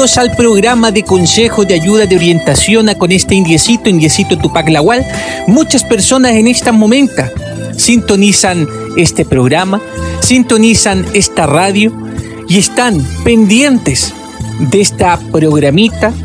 Bienvenidos al programa de consejo, de ayuda, de orientación con este indiecito Tupac Lawal. Muchas personas en este momento sintonizan este programa, sintonizan esta radio y están pendientes de esta programita